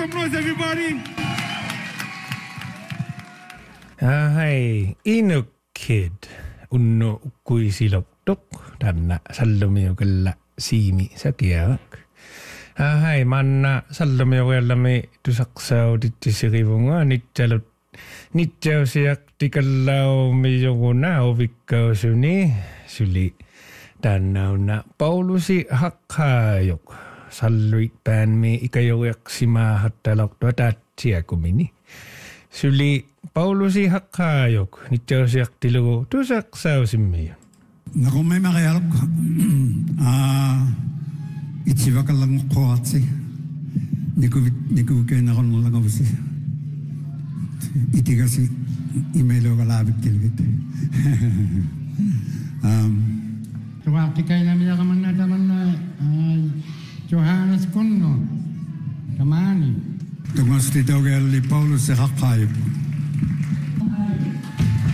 some noise, everybody. Hei, Inuk Kid. Unno kuisiloktok. Tanna sallumiukella siimi sakiak. Hei, manna sallumiukellami tusaksau dittisirivunga nitsalut. Nitsausiak tikallau miyoguna ovikkausuni. Suli tannauna Paulusi hakkayok. Salluit päänmi ikajoyak simahattalok tatsiakumini. Suli Paulusi hakkayok. Nitsausiak tilugu tusaksausimmiyo. Nakume makayalok. Itsivakallang kuatsi. Niku kenakon langawsi. Itigasi emailo kalabit tilgit. Tuwaki kayo namin taman na Johannes Kunno. Kamani. Tumas titaw kay Paulus sa hakayok.